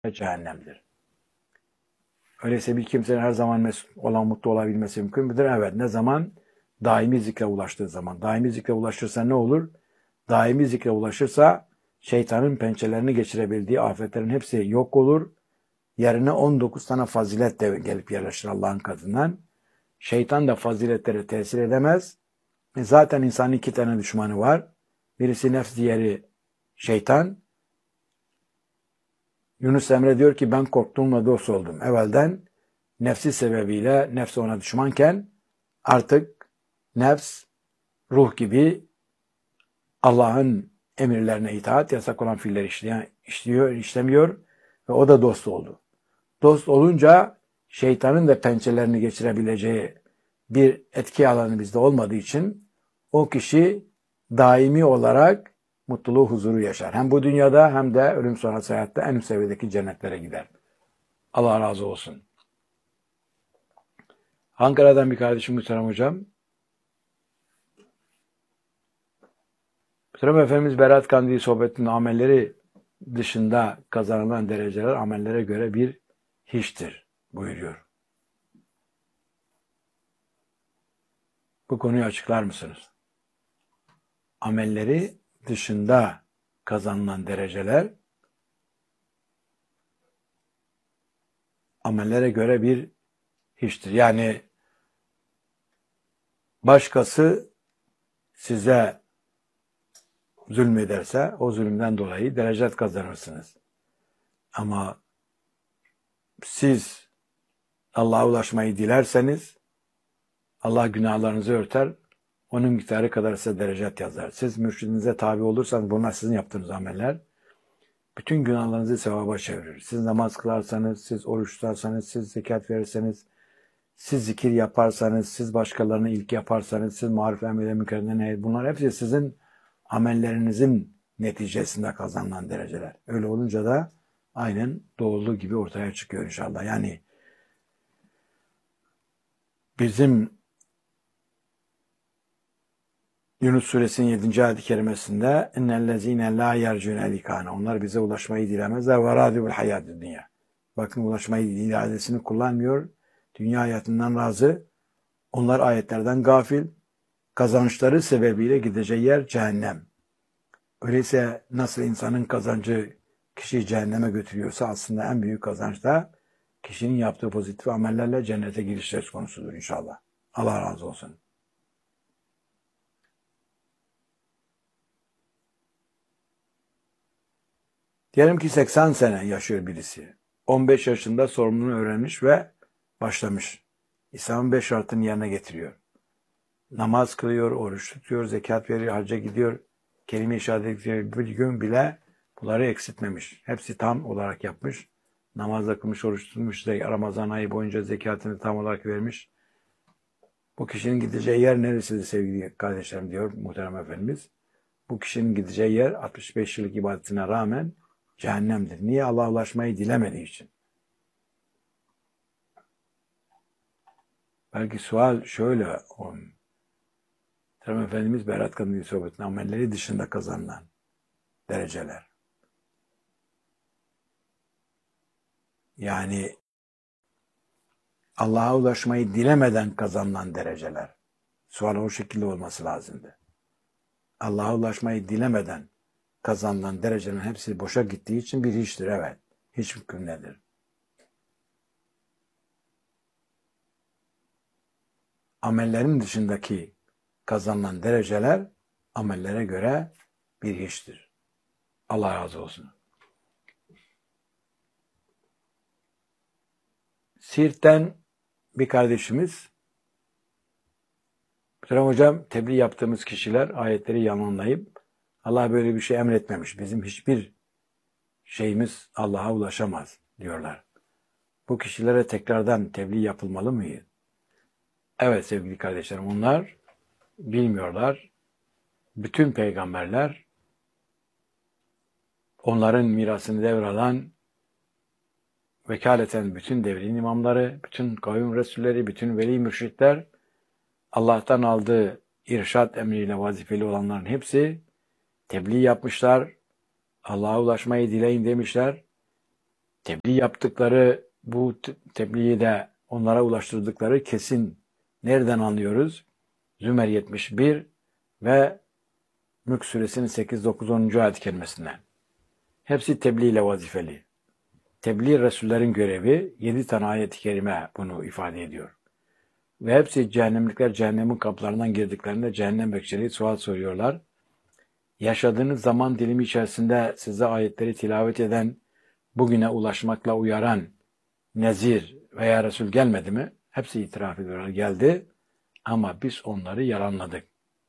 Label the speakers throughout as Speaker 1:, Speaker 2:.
Speaker 1: cehennemdir. Öyleyse bir kimsenin her zaman mesut olan, mutlu olabilmesi mümkün müdür? Evet. Ne zaman? Daimi zikre ulaştığı zaman. Daimi zikre ulaşırsa ne olur? Daimi zikre ulaşırsa şeytanın pençelerini geçirebildiği afetlerin hepsi yok olur. Yerine 19 tane fazilet de gelip yerleşir Allah'ın katından. Şeytan da faziletlere tesir edemez. Zaten insanın iki tane düşmanı var. Birisi nefs, diğeri şeytan. Yunus Emre diyor ki ben korktuğumla dost oldum. Evvelden nefsi sebebiyle nefs ona düşmanken artık nefs ruh gibi Allah'ın emirlerine itaat, yasak olan fiilleri işlemiyor ve o da dost oldu. Dost olunca şeytanın da pençelerini geçirebileceği bir etki alanı bizde olmadığı için o kişi daimi olarak mutluluğu, huzuru yaşar. Hem bu dünyada hem de ölüm sonrası hayatta en üst seviyedeki cennetlere gider. Allah razı olsun. Ankara'dan bir kardeşim Muhterem Hocam. Muhterem Efendimiz Berat Kandili sohbetinin amelleri dışında kazanılan dereceler amellere göre bir hiçtir buyuruyor. Bu konuyu açıklar mısınız? Amelleri dışında kazanılan dereceler amellere göre bir hiçtir. Yani başkası size zulmederse o zulümden dolayı derecet kazanırsınız. Ama siz Allah'a ulaşmayı dilerseniz Allah günahlarınızı örter, onun miktarı kadar size derecet yazar. Siz mürşidinize tabi olursanız bunlar sizin yaptığınız ameller bütün günahlarınızı sevaba çevirir. Siz namaz kılarsanız, siz oruç tutarsanız, siz zekat verirseniz, siz zikir yaparsanız, siz başkalarına iyilik yaparsanız, siz maruf emrede mükemmel neydi? Bunlar hepsi sizin amellerinizin neticesinde kazanılan dereceler. Öyle olunca da aynen doğulu gibi ortaya çıkıyor inşallah. Yani bizim Yunus suresinin 7. ayet-i kerimesinde innellezine la yercune likane. Onlar bize ulaşmayı dilemezler ve radibul hayatü dünya. Bakın ulaşmayı iradesini kullanmıyor. Dünya hayatından razı. Onlar ayetlerden gafil. Kazançları sebebiyle gideceği yer cehennem. Öyleyse nasıl insanın kazancı kişiyi cehenneme götürüyorsa aslında en büyük kazanç da kişinin yaptığı pozitif amellerle cennete giriş söz konusudur inşallah. Allah razı olsun. Diyelim ki 80 sene yaşıyor birisi. 15 yaşında sorumluluğunu öğrenmiş ve başlamış. İslam'ın 5 şartını yerine getiriyor. Namaz kılıyor, oruç tutuyor, zekat veriyor, hacca gidiyor, kelime-i şehadet ediyor. Bir gün bile bunları eksiltmemiş. Hepsi tam olarak yapmış. Namaz da kılmış, oruç tutmuş, Ramazan ayı boyunca zekatını tam olarak vermiş. Bu kişinin gideceği yer neresidir sevgili kardeşlerim diyor Muhterem Efendimiz. Bu kişinin gideceği yer 65 yıllık ibadetine rağmen cehennemdir. Niye? Allah'a ulaşmayı dilemediği için. Belki sual şöyle olmuş. Muhterem Efendimiz Berat Kandili sohbetinin amelleri dışında kazanılan dereceler. Yani Allah'a ulaşmayı dilemeden kazanılan dereceler. Sual o şekilde olması lazımdı. Allah'a ulaşmayı dilemeden kazanılan derecelerin hepsi boşa gittiği için bir hiçtir. Evet. Hiç mümkün nedir? Amellerin dışındaki kazanılan dereceler amellere göre bir hiçtir. Allah razı olsun. Siirt'ten bir kardeşimiz, Muhterem Hocam, tebliğ yaptığımız kişiler ayetleri yalanlayıp Allah böyle bir şey emretmemiş. Bizim hiçbir şeyimiz Allah'a ulaşamaz diyorlar. Bu kişilere tekrardan tebliğ yapılmalı mı? Evet sevgili kardeşlerim, onlar bilmiyorlar. Bütün peygamberler onların mirasını devralan vekaleten bütün devrin imamları, bütün kavim resulleri, bütün veli mürşitler Allah'tan aldığı irşad emriyle vazifeli olanların hepsi tebliğ yapmışlar. Allah'a ulaşmayı dileyin demişler. Tebliğ yaptıkları bu tebliği de onlara ulaştırdıkları kesin. Nereden anlıyoruz? Zümer 71 ve Mülk Suresinin 8, 9, 10. ayet-i kerimesinden. Hepsi tebliğ ile vazifeli. Tebliğ Resullerin görevi, 7 tane ayet-i kerime bunu ifade ediyor. Ve hepsi cehennemlikler cehennemin kapılarından girdiklerinde cehennem bekçileri sual soruyorlar. Yaşadığınız zaman dilimi içerisinde size ayetleri tilavet eden, bugüne ulaşmakla uyaran nezir veya Resul gelmedi mi? Hepsi itiraf ediyorlar. Geldi ama biz onları yalanladık.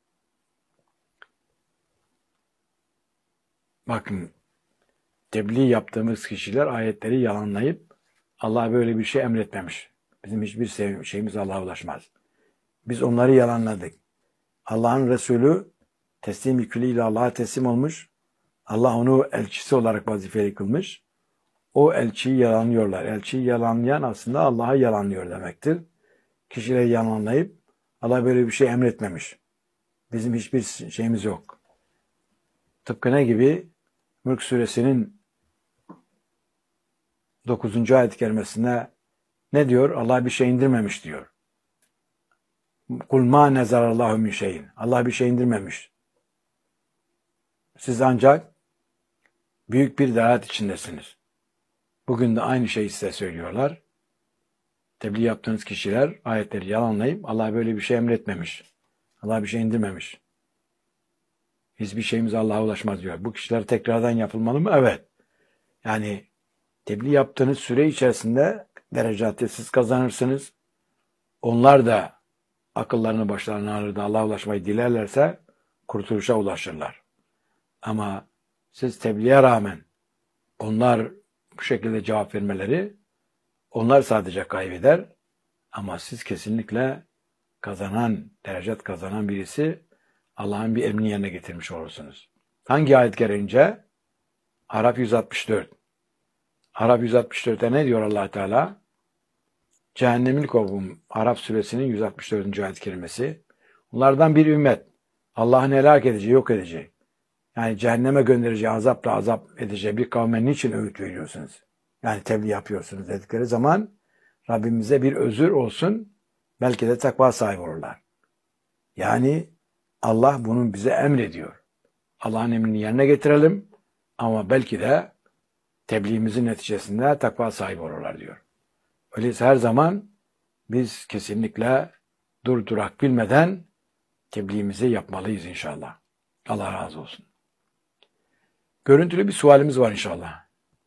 Speaker 1: Bakın, tebliğ yaptığımız kişiler ayetleri yalanlayıp Allah böyle bir şey emretmemiş. Bizim hiçbir şeyimiz Allah'a ulaşmaz. Biz onları yalanladık. Allah'ın Resulü teslim yüküyle Allah'a teslim olmuş. Allah onu elçisi olarak vazifeli kılmış. O elçiyi yalanlıyorlar. Elçiyi yalanlayan aslında Allah'ı yalanlıyor demektir. Kişileri yalanlayıp Allah böyle bir şey emretmemiş. Bizim hiçbir şeyimiz yok. Tıpkı ne gibi? Mülk Suresinin 9. ayet-i kerimesinde ne diyor? Allah bir şey indirmemiş diyor. Kul ma nezarallahu min şeyin. Allah bir şey indirmemiş. Siz ancak büyük bir dalalet içindesiniz. Bugün de aynı şeyi size söylüyorlar. Tebliğ yaptığınız kişiler ayetleri yalanlayıp Allah böyle bir şey emretmemiş. Allah bir şey indirmemiş. Hiçbir şeyimiz Allah'a ulaşmaz diyor. Bu kişiler tekrardan yapılmalı mı? Evet. Yani tebliğ yaptığınız süre içerisinde derecatı siz kazanırsınız. Onlar da akıllarını başlarına alır da Allah'a ulaşmayı dilerlerse kurtuluşa ulaşırlar. Ama siz tebliğe rağmen onlar bu şekilde cevap vermeleri, onlar sadece kaybeder ama siz kesinlikle kazanan, derecat kazanan birisi Allah'ın bir emrini yerine getirmiş olursunuz. Hangi ayet gereğince? Araf 164. Araf 164'te ne diyor Allah Teala? Cehennemin kovum. Araf suresinin 164. ayet-i kerimesi. Onlardan bir ümmet Allah'ın helak edeceği, yok edeceği. Yani cehenneme göndereceği, azapla azap edeceği bir kavme niçin öğüt veriyorsunuz? Yani tebliğ yapıyorsunuz dedikleri zaman Rabbimize bir özür olsun, belki de takva sahibi olurlar. Yani Allah bunun bize emrediyor. Allah'ın emrini yerine getirelim ama belki de tebliğimizin neticesinde takva sahibi olurlar diyor. Öyleyse her zaman biz kesinlikle durdurak bilmeden tebliğimizi yapmalıyız inşallah. Allah razı olsun. Görüntülü bir sualimiz var inşallah.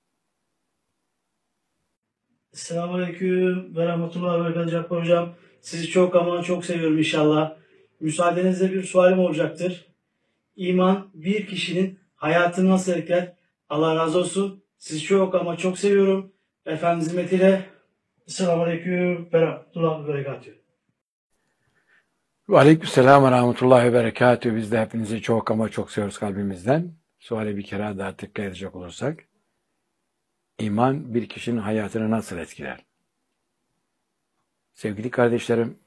Speaker 2: Selamünaleyküm ve rahmetullahi ve berekatuhu Cabbar Hocam. Sizi çok ama çok seviyorum inşallah. Müsaadenizle bir sualim olacaktır. İman bir kişinin hayatını nasıl etkiler? Allah razı olsun. Sizi çok ama çok seviyorum. Efendimiz hizmetiyle. Selamünaleyküm ve rahmetullahi ve berekatuhu.
Speaker 1: Aleykümselam ve rahmetullahi ve berekatuhu. Biz de hepinizi çok ama çok seviyoruz kalbimizden. Suale bir kere daha tekrar edecek olursak. İman bir kişinin hayatını nasıl etkiler? Sevgili kardeşlerim,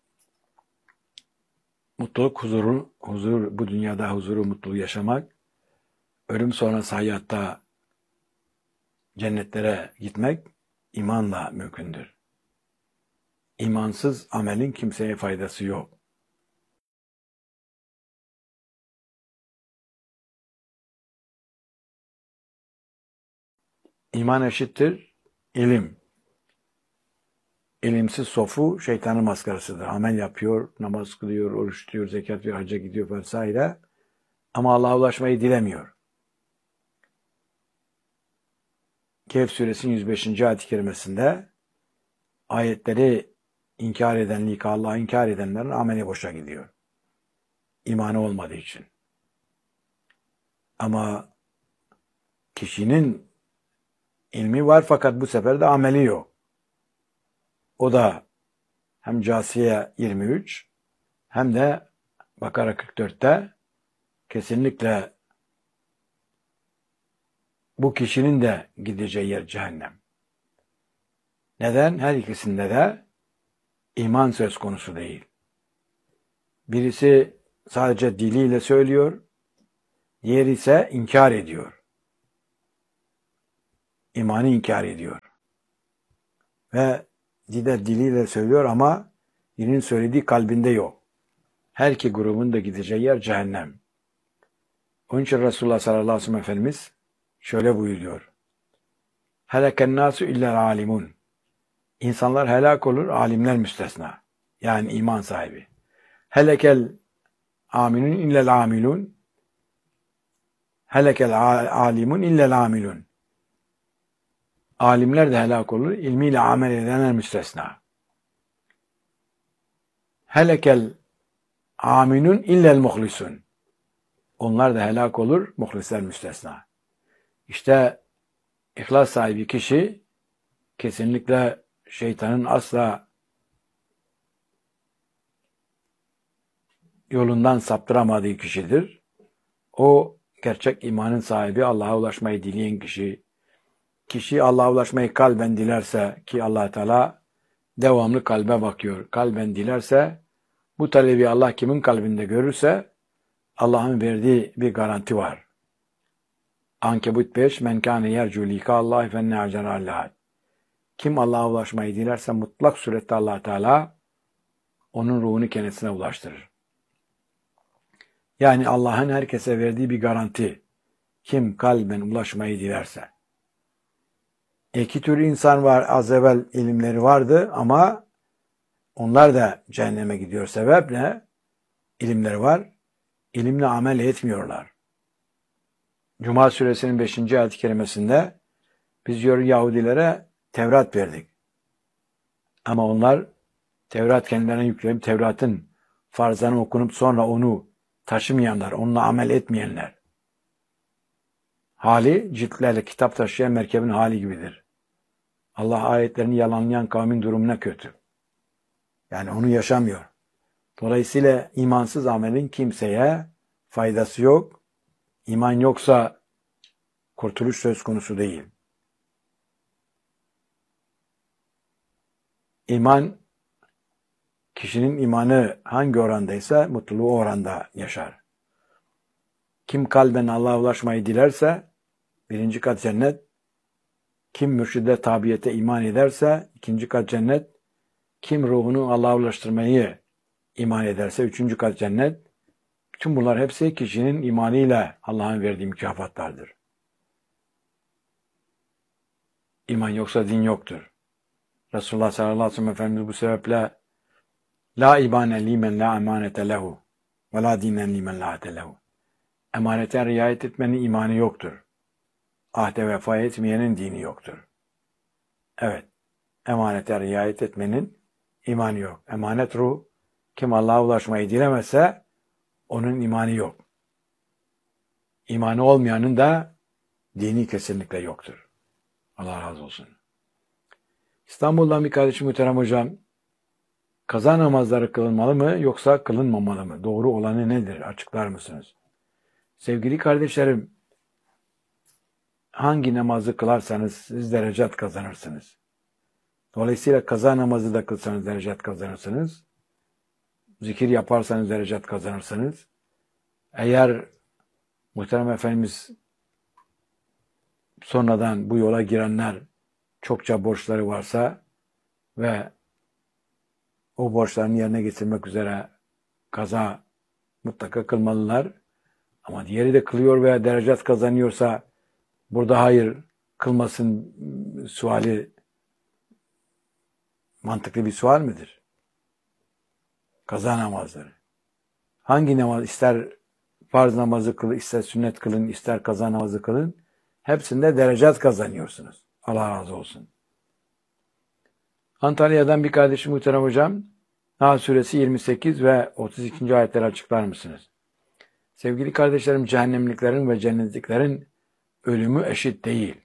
Speaker 1: mutluluk, huzur, bu dünyada huzuru, mutluluğu yaşamak, ölüm sonrası hayatta cennetlere gitmek imanla mümkündür. İmansız amelin kimseye faydası yok. İman eşittir ilim. İlimsiz sofu şeytanın maskarasıdır. Amel yapıyor, namaz kılıyor, oruç tutuyor, zekat veriyor, hacca gidiyor vesaire. Ama Allah'a ulaşmayı dilemiyor. Kehf suresinin 105. ayet-i kerimesinde ayetleri inkar eden, Allah'ı inkar edenlerin ameli boşa gidiyor. İmanı olmadığı için. Ama kişinin ilmi var fakat bu sefer de ameli yok. O da hem Câsiye 23 hem de Bakara 44'te kesinlikle bu kişinin de gideceği yer cehennem. Neden? Her ikisinde de iman söz konusu değil. Birisi sadece diliyle söylüyor, diğeri ise inkar ediyor. imanı inkar ediyor. Ve diliyle söylüyor ama dilinin söylediği kalbinde yok. Her iki grubun da gideceği yer cehennem. Onun için Resulullah sallallahu aleyhi ve sellem Efendimiz şöyle buyuruyor. Heleken nasu illel alimun. İnsanlar helak olur, alimler müstesna. Yani iman sahibi. Helekel aminun illel amilun. Helekel alimun illel amilun. Alimler de helak olur, ilmiyle amel edenler müstesna. Helekel aminun illel muhlisun. Onlar da helak olur, muhlisler müstesna. İşte ihlas sahibi kişi kesinlikle şeytanın asla yolundan saptıramadığı kişidir. O gerçek imanın sahibi, Allah'a ulaşmayı dileyen kişi. Kişi Allah'a ulaşmayı kalben dilerse ki Allah Teala devamlı kalbe bakıyor. Kalben dilerse bu talebi Allah kimin kalbinde görürse Allah'ın verdiği bir garanti var. Ankebut 5 men kâne yercu likâllâhi fenne acerâllâh. Kim Allah'a ulaşmayı dilerse mutlak surette Allah Teala onun ruhunu kendisine ulaştırır. Yani Allah'ın herkese verdiği bir garanti. Kim kalben ulaşmayı dilerse. İki tür insan var. Az evvel ilimleri vardı ama onlar da cehenneme gidiyor. Sebep ne? İlimleri var. İlimle amel etmiyorlar. Cuma suresinin 5. ayet-i kerimesinde biz diyor Yahudilere Tevrat verdik. Ama onlar Tevrat kendilerine yükleyip Tevrat'ın farzlarını okunup sonra onu taşımayanlar, onunla amel etmeyenler. Hali ciltlerle kitap taşıyan merkebin hali gibidir. Allah ayetlerini yalanlayan kavmin durumuna kötü. Yani onu yaşamıyor. Dolayısıyla imansız amelin kimseye faydası yok. İman yoksa kurtuluş söz konusu değil. İman, kişinin imanı hangi orandaysa mutluluğu o oranda yaşar. Kim kalben Allah'a ulaşmayı dilerse 1. kat cennet, kim mürşide tabiyete iman ederse 2. kat cennet, kim ruhunu Allah'a ulaştırmayı iman ederse 3. kat cennet. Bütün bunlar hepsi kişinin imanıyla Allah'ın verdiği mükafatlardır. İman yoksa din yoktur. Resulullah sallallahu aleyhi ve sellem Efendimiz bu sebeple la ibane limen la emanete lehu ve la dinen limen la ahde lehu. Emanete riayet etmenin imanı yoktur. Ahde vefa etmeyenin dini yoktur. Evet, emanete riayet etmenin imanı yok. Emanet ruh, kim Allah'a ulaşmayı dilemezse onun imanı yok. İmanı olmayanın da dini kesinlikle yoktur. Allah razı olsun. İstanbul'dan bir kardeşim muhterem hocam, kaza namazları kılınmalı mı yoksa kılınmamalı mı? Doğru olanı nedir? Açıklar mısınız? Sevgili kardeşlerim, hangi namazı kılarsanız siz derecat kazanırsınız. Dolayısıyla kaza namazı da kılsanız derecat kazanırsınız. Zikir yaparsanız derecat kazanırsınız. Eğer muhterem Efendimiz sonradan bu yola girenler çokça borçları varsa ve o borçlarını yerine getirmek üzere kaza mutlaka kılmalılar. Ama diğeri de kılıyor veya derecat kazanıyorsa burada hayır kılmasın suali mantıklı bir sual midir? Kaza namazları. Hangi namaz, ister farz namazı kılın, ister sünnet kılın, ister kaza namazı kılın, hepsinde derecat kazanıyorsunuz. Allah razı olsun. Antalya'dan bir kardeşim muhterem hocam, Nahl suresi 28 ve 32. ayetleri açıklar mısınız? Sevgili kardeşlerim, cehennemliklerin ve cennetliklerin ölümü eşit değil.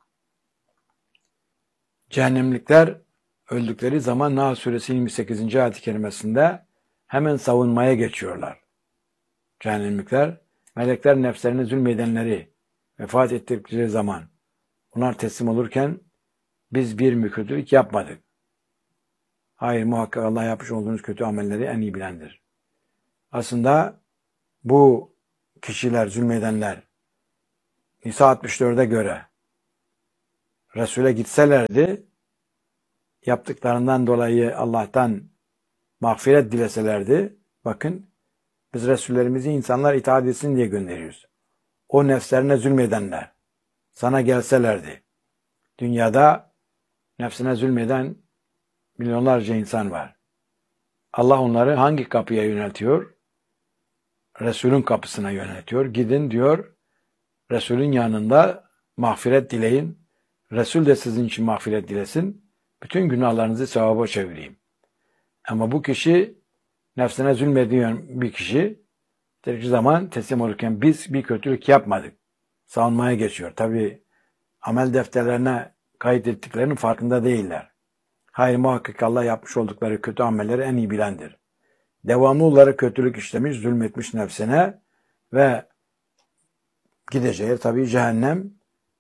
Speaker 1: Cehennemlikler öldükleri zaman Nahl suresi 28. ayet-i kerimesinde hemen savunmaya geçiyorlar. Cehennemlikler, melekler nefslerine zulmedenleri vefat ettikleri zaman onlar teslim olurken biz bir kötülük yapmadık. Hayır, muhakkak Allah yapmış olduğunuz kötü amelleri en iyi bilendir. Aslında bu kişiler, zulmedenler Nisa 64'e göre Resul'e gitselerdi, yaptıklarından dolayı Allah'tan mağfiret dileselerdi, bakın biz Resullerimizi insanlar itaat etsin diye gönderiyoruz. O nefslerine zulmedenler sana gelselerdi. Dünyada nefsine zulmeden milyonlarca insan var. Allah onları hangi kapıya yöneltiyor? Resul'ün kapısına yöneltiyor. Gidin diyor, Resul'ün yanında mağfiret dileyin. Resul de sizin için mağfiret dilesin. Bütün günahlarınızı sevaba çevireyim. Ama bu kişi nefsine zulmediyor bir kişi hiçbir zaman teslim olurken biz bir kötülük yapmadık. Savunmaya geçiyor. Tabi amel defterlerine kayıt ettiklerinin farkında değiller. Hayır, muhakkak Allah yapmış oldukları kötü amelleri en iyi bilendir. Devamlı olarak kötülük işlemiş, zulmetmiş nefsine ve gideceği tabi cehennem.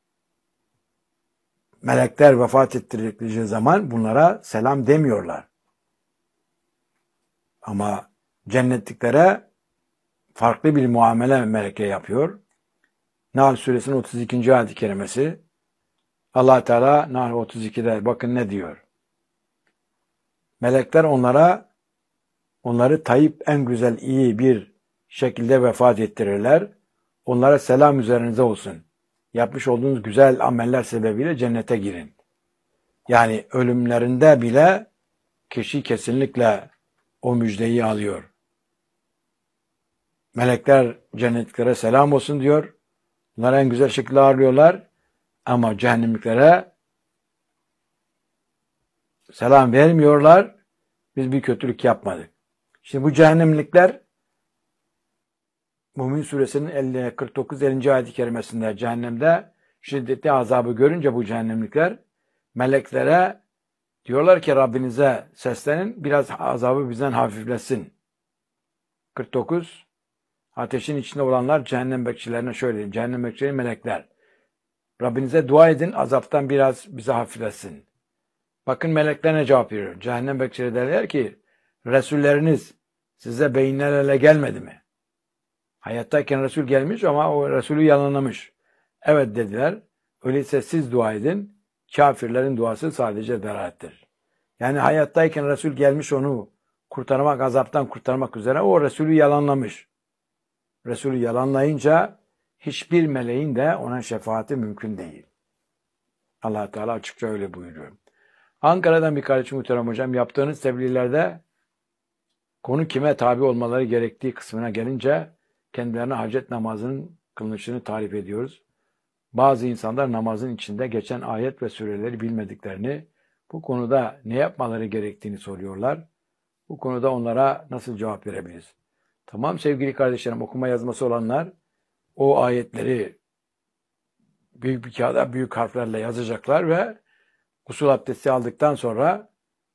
Speaker 1: Melekler vefat ettirdikleri zaman bunlara selam demiyorlar. Ama cennetliklere farklı bir muamele meleke yapıyor. Nahl suresinin 32. ayet-i kerimesi. Allah Teala Nahl 32'de bakın ne diyor. Melekler onları tayyip en güzel iyi bir şekilde vefat ettirirler. Onlara selam üzerinize olsun. Yapmış olduğunuz güzel ameller sebebiyle cennete girin. Yani ölümlerinde bile kişi kesinlikle o müjdeyi alıyor. Melekler cennetliklere selam olsun diyor. Onları en güzel şekilde ağırlıyorlar. Ama cehennemliklere selam vermiyorlar. Biz bir kötülük yapmadık. Şimdi bu cehennemlikler Mümin suresinin 49-50. ayet-i kerimesinde cehennemde şiddetli azabı görünce bu cehennemlikler meleklere diyorlar ki Rabbinize seslenin, biraz azabı bizden hafiflesin. 49 ateşin içinde olanlar cehennem bekçilerine şöyle diyeyim. Cehennem bekçileri melekler. Rabbinize dua edin, azaptan biraz bize hafiflesin. Bakın melekler ne cevap veriyor? Cehennem bekçileri derler ki Resulleriniz size beyinlerle gelmedi mi? Hayattayken Resul gelmiş ama o Resulü yalanlamış. Evet dediler. Öyleyse siz dua edin. Kafirlerin duası sadece beraattir. Yani hayattayken Resul gelmiş onu kurtarmak, azaptan kurtarmak üzere o Resulü yalanlamış. Resulü yalanlayınca hiçbir meleğin de ona şefaati mümkün değil. Allah Teala açıkça öyle buyuruyor. Ankara'dan bir kardeşim muhterem hocam, yaptığınız tebliğlerde konu kime tabi olmaları gerektiği kısmına gelince kendilerine hacet namazının kılınışını tarif ediyoruz. Bazı insanlar namazın içinde geçen ayet ve sureleri bilmediklerini, bu konuda ne yapmaları gerektiğini soruyorlar. Bu konuda onlara nasıl cevap verebiliriz? Tamam sevgili kardeşlerim, okuma yazması olanlar o ayetleri büyük bir kağıda büyük harflerle yazacaklar ve gusül abdesti aldıktan sonra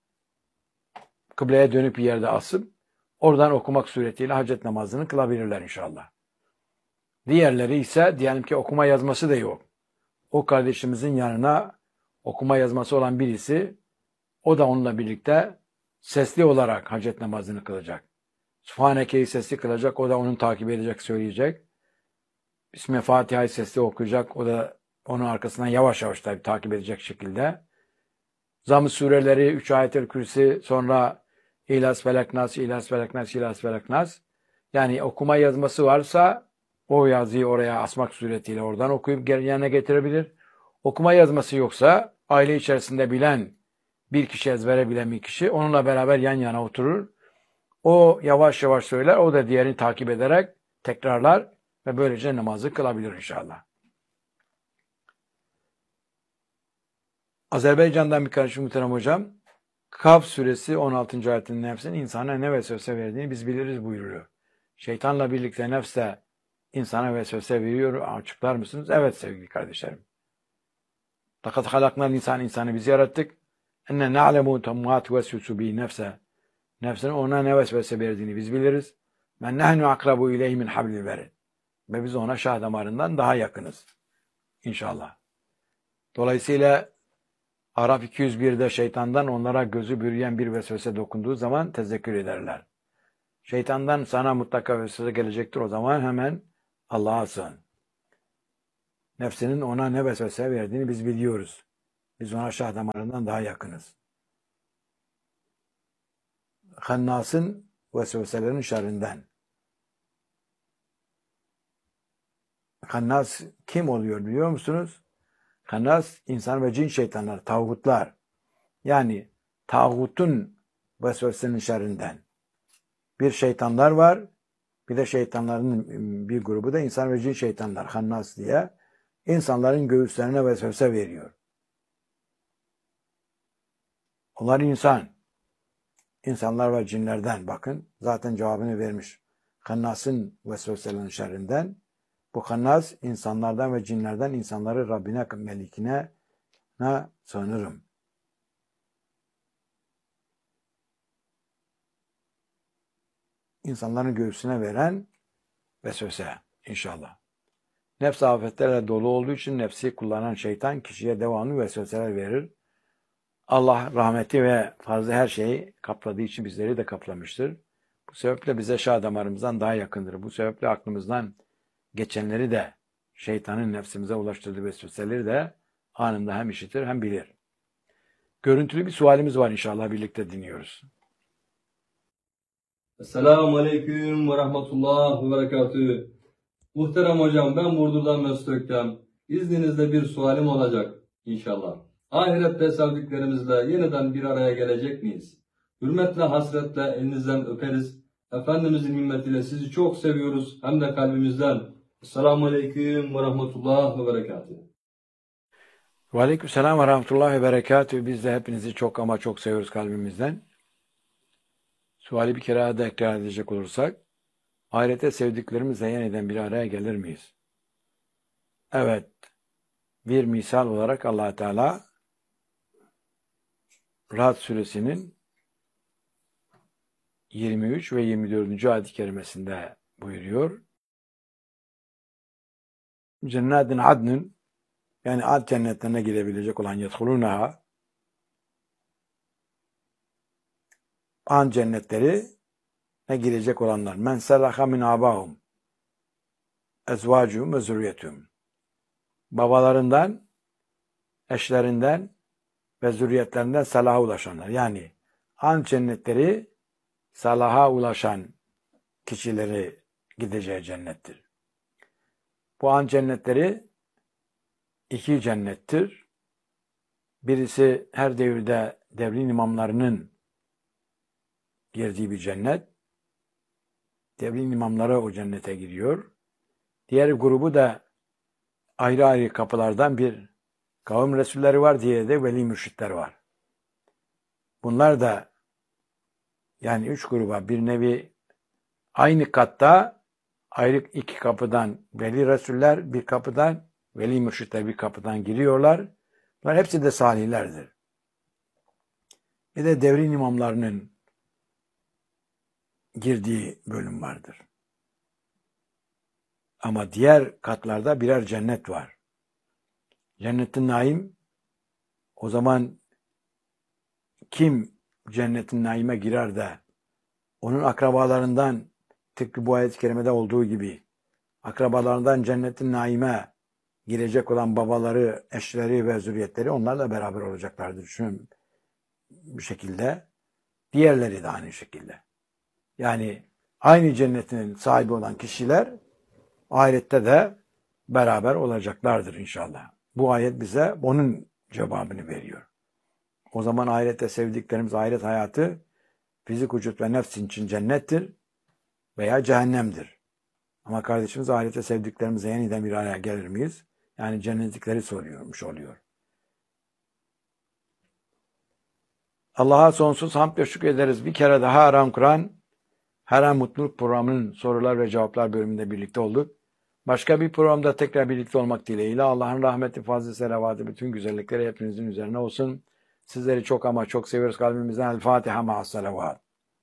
Speaker 1: kıbleye dönüp bir yerde asıp oradan okumak suretiyle hacet namazını kılabilirler inşallah. Diğerleri ise diyelim ki okuma yazması da yok. O kardeşimizin yanına okuma yazması olan birisi, o da onunla birlikte sesli olarak hacet namazını kılacak. Sübhaneke'yi sesli kılacak, o da onun takip edecek, söyleyecek. Bismillah Fatiha'yı sesli okuyacak, o da onun arkasından yavaş yavaş tabii takip edecek şekilde. Zamm-ı sureleri, 3 ayet-el kürsi, sonra İhlas Felak Nas, İhlas Felak Nas, İhlas Felak Nas. Yani okuma yazması varsa o yazıyı oraya asmak suretiyle oradan okuyup yerine getirebilir. Okuma yazması yoksa aile içerisinde bilen bir kişi, ezbere bilen bir kişi onunla beraber yan yana oturur. O yavaş yavaş söyler, o da diğerini takip ederek tekrarlar ve böylece namazı kılabilir inşallah. Azerbaycan'dan bir kardeşim muhterem hocam, Kaf suresi 16. ayetinin nefsin insana ne vesvese verdiğini biz biliriz buyuruyor. Şeytanla birlikte nefs de insana vesvese veriyor. Açıklar mısınız? Evet sevgili kardeşlerim. Fakat halaknal insanı biz yarattık. Enne na'lemu temmat vesvesu bi nefse. Nefsin ona ne vesvese verdiğini biz biliriz. Men nehnu akrabu ileyhi min hablil verid. Ve biz ona şah damarından daha yakınız. İnşallah. Dolayısıyla Araf 201'de şeytandan onlara gözü bürüyen bir vesvese dokunduğu zaman tezekkür ederler. Şeytandan sana mutlaka vesvese gelecektir, o zaman hemen Allah'a sığın. Nefsinin ona ne vesvese verdiğini biz biliyoruz. Biz ona şah damarından daha yakınız. Hannas'ın vesveselerin şerrinden. Hannas kim oluyor biliyor musunuz? Hannas insan ve cin şeytanlar, tağutlar. Yani tağutun vesvesenin şerrinden. Bir şeytanlar var. Bir de şeytanların bir grubu da insan ve cin şeytanlar. Hannas diye. İnsanların göğüslerine vesvese veriyor. Onlar insan. İnsanlar ve cinlerden bakın. Zaten cevabını vermiş. Hannas'ın vesveselerin şerrinden. Bu Hannas insanlardan ve cinlerden insanları Rabbine, Melikine sığınırım. İnsanların göğsüne veren vesvese inşallah. Nefs afetlerle dolu olduğu için nefsi kullanan şeytan kişiye devamlı vesveseler verir. Allah rahmeti ve fazla her şeyi kapladığı için bizleri de kaplamıştır. Bu sebeple bize şah damarımızdan daha yakındır. Bu sebeple aklımızdan geçenleri de şeytanın nefsimize ulaştırdığı vesveseleri de anında hem işitir hem bilir. Görüntülü bir sualimiz var inşallah birlikte dinliyoruz.
Speaker 3: Esselamu Aleyküm ve Rahmetullah ve Berekatühü. Muhterem hocam, ben Burdur'dan Mesut Öktem. İzninizle bir sualim olacak inşallah. Ahirette sevdiklerimizle yeniden bir araya gelecek miyiz? Hürmetle, hasretle elinizden öperiz. Efendimizin himmetiyle sizi çok seviyoruz hem de kalbimizden. Esselamu Aleyküm ve Rahmetullah ve Berekatühü.
Speaker 1: Ve aleykümselam ve rahmetullahi ve berekatühü. Biz de hepinizi çok ama çok seviyoruz kalbimizden. Suali bir kere daha tekrar edecek olursak, ahirette sevdiklerimizle yeniden bir araya gelir miyiz? Evet, bir misal olarak Allah Teala Ra'd suresinin 23 ve 24. ayet-i kerimesinde buyuruyor. Cennetin adnın, yani ad cennetlerine girebilecek olan yedhulunaha, an cennetleri ne girecek olanlar. Men selaha min abahum ezvacuhum ve zürriyetuhum. Babalarından, eşlerinden ve zürriyetlerinden salaha ulaşanlar. Yani an cennetleri salaha ulaşan kişileri gideceği cennettir. Bu an cennetleri iki cennettir. Birisi her devirde devrin imamlarının girdiği bir cennet. Devrin imamları o cennete giriyor. Diğer grubu da ayrı ayrı kapılardan bir kavim resulleri var, diğeri de veli mürşitler var. Bunlar da yani üç gruba bir nevi aynı katta ayrı iki kapıdan veli resuller, bir kapıdan veli mürşitler bir kapıdan giriyorlar. Bunlar hepsi de salihlerdir. Bir de devrin imamlarının girdiği bölüm vardır. Ama diğer katlarda birer cennet var. Cennetin naim, o zaman kim cennetin naime girer de onun akrabalarından, tıpkı bu ayet-i kerimede olduğu gibi akrabalarından cennetin naime girecek olan babaları, eşleri ve zürriyetleri onlarla beraber olacaklardır. Düşünün bir şekilde. Diğerleri de aynı şekilde. Yani aynı cennetin sahibi olan kişiler ahirette de beraber olacaklardır inşallah. Bu ayet bize onun cevabını veriyor. O zaman ahirette sevdiklerimiz, ahiret hayatı fizik vücut ve nefs için cennettir veya cehennemdir. Ama kardeşimiz ahirette sevdiklerimize yeniden bir araya gelir miyiz? Yani cennetlikleri soruyormuş oluyor. Allah'a sonsuz hamd ve şükür ederiz. Bir kere daha Aram Kur'an, Haram Mutluluk programının sorular ve cevaplar bölümünde birlikte olduk. Başka bir programda tekrar birlikte olmak dileğiyle Allah'ın rahmeti, fazlı selavatı, bütün güzellikleri hepinizin üzerine olsun. Sizleri çok ama çok seviyoruz kalbimizden. El Fatiha ma'as salavat.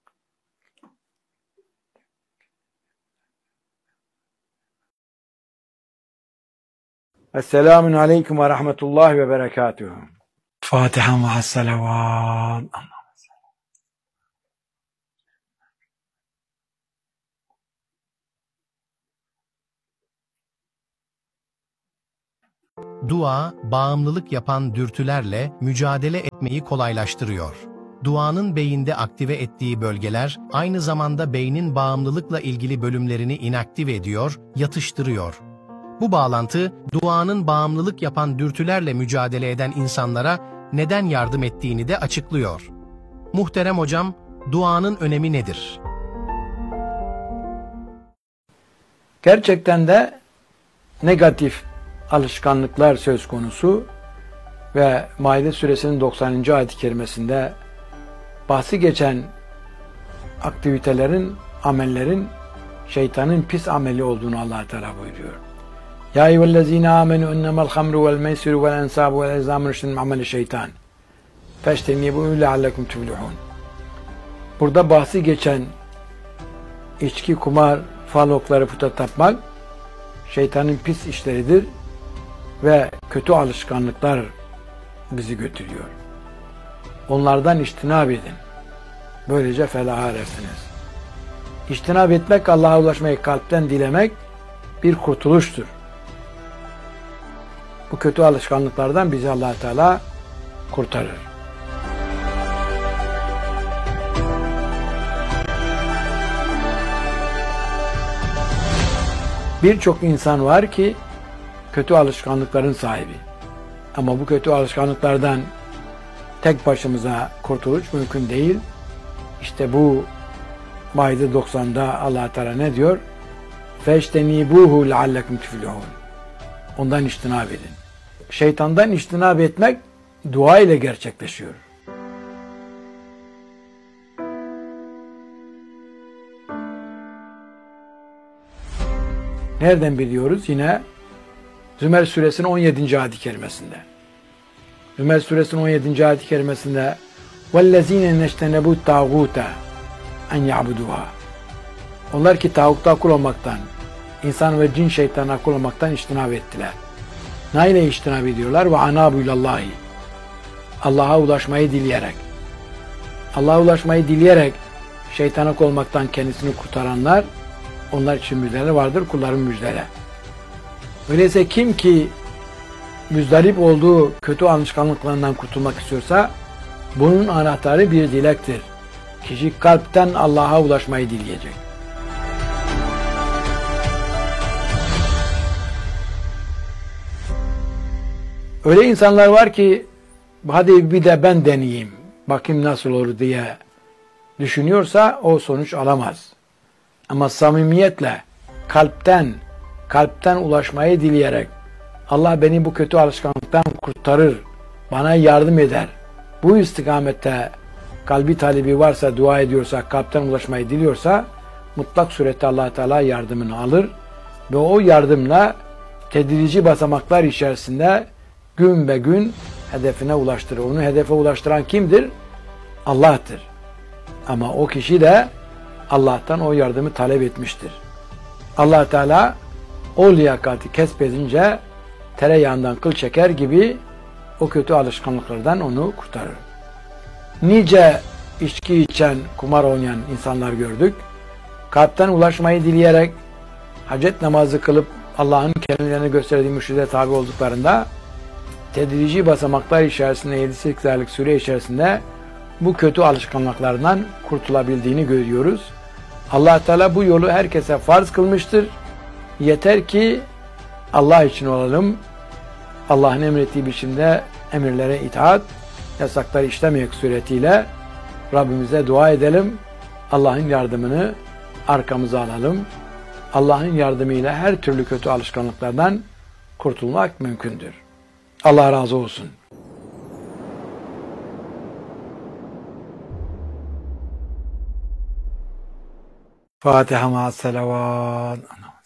Speaker 1: Esselamun aleyküm ve rahmetullahi ve berekatühü. Fatiha ma'as salavat.
Speaker 4: Dua, bağımlılık yapan dürtülerle mücadele etmeyi kolaylaştırıyor. Duanın beyinde aktive ettiği bölgeler, aynı zamanda beynin bağımlılıkla ilgili bölümlerini inaktive ediyor, yatıştırıyor. Bu bağlantı, duanın bağımlılık yapan dürtülerle mücadele eden insanlara neden yardım ettiğini de açıklıyor. Muhterem hocam, duanın önemi nedir?
Speaker 1: Gerçekten de negatif alışkanlıklar söz konusu ve Maide suresinin 90. ayet-i kerimesinde bahsi geçen aktivitelerin, amellerin şeytanın pis ameli olduğunu Allah Teala buyuruyor. Ya eyyühellezine amenu innemel hamru vel meysiru vel ensabu vel ezlamu rüştün ameli şeytan. Feştenibu leallekum tuflihun. Burada bahsi geçen içki, kumar, fal okları, puta tapmak şeytanın pis işleridir ve kötü alışkanlıklar bizi götürüyor. Onlardan içtinab edin. Böylece felaha erersiniz. İçtinab etmek, Allah'a ulaşmayı kalpten dilemek bir kurtuluştur. Bu kötü alışkanlıklardan bizi Allah Teala kurtarır. Birçok insan var ki kötü alışkanlıkların sahibi. Ama bu kötü alışkanlıklardan tek başımıza kurtuluş mümkün değil. İşte bu Maide 90'da Allah Teala ne diyor? فَاجْتَنِيبُوهُ لَعَلَّكُمْ تُفْلِحُونَ. Ondan içtinab edin. Şeytandan içtinab etmek dua ile gerçekleşiyor. Nereden biliyoruz? Yine Zümer suresinin 17. ayet-i kerimesinde. Zümer suresinin 17. ayet-i kerimesinde وَالَّذ۪ينَ نَجْتَنَبُوا الطَّاغُوتَ اَنْ يَعْبُدُوهَا. Onlar ki tağutta kul olmaktan, insan ve cin şeytanına kul olmaktan içtinab ettiler. Ne ile içtinab ediyorlar? وَعَنَابُ ilallahi. Allah'a ulaşmayı dileyerek. Allah'a ulaşmayı dileyerek şeytana kul olmaktan kendisini kurtaranlar, onlar için müjdeler vardır, kulların müjdeleri. Öyleyse kim ki müzdarip olduğu kötü alışkanlıklarından kurtulmak istiyorsa, bunun anahtarı bir dilektir. Kişi kalpten Allah'a ulaşmayı dileyecek. Öyle insanlar var ki, hadi bir de ben deneyeyim, bakayım nasıl olur diye düşünüyorsa o sonuç alamaz. Ama samimiyetle, kalpten ulaşmayı dileyerek, Allah beni bu kötü alışkanlıktan kurtarır, bana yardım eder. Bu istikamette kalbi talebi varsa, dua ediyorsa, kalpten ulaşmayı diliyorsa, mutlak surette Allah Teala yardımını alır ve o yardımla tedrici basamaklar içerisinde gün be gün hedefine ulaştırır. Onu hedefe ulaştıran kimdir? Allah'tır. Ama o kişi de Allah'tan o yardımı talep etmiştir. Allah Teala o liyakati kesbedince tereyağından kıl çeker gibi o kötü alışkanlıklardan onu kurtarır. Nice içki içen, kumar oynayan insanlar gördük. Kalpten ulaşmayı dileyerek hacet namazı kılıp Allah'ın kendilerine gösterdiği mürşide tabi olduklarında tedrici basamaklar içerisinde 7-8 aylık süre içerisinde bu kötü alışkanlıklardan kurtulabildiğini görüyoruz. Allah Teala bu yolu herkese farz kılmıştır. Yeter ki Allah için olalım. Allah'ın emrettiği biçimde emirlere itaat, yasakları işlemek suretiyle Rabbimize dua edelim. Allah'ın yardımını arkamıza alalım. Allah'ın yardımıyla her türlü kötü alışkanlıklardan kurtulmak mümkündür. Allah razı olsun. Fatiha ma'as salavat.